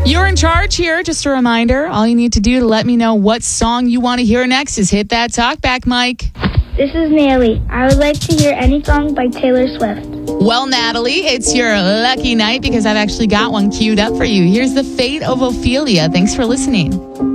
You're in charge here. Just a reminder, all you need to do to let me know what song you want to hear next is hit that talkback mic. This is Natalie. I would like to hear any song by Taylor Swift. Well, Natalie, it's your lucky night because I've actually got one queued up for you. Here's The Fate of Ophelia. Thanks for listening.